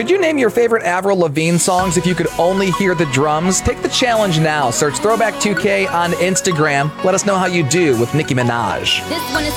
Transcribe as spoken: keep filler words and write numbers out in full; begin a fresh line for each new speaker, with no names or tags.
Could you name your favorite Avril Lavigne songs if you could only hear the drums? Take the challenge now. Search Throwback two K on Instagram. Let us know how you do with Nicki Minaj.
This one is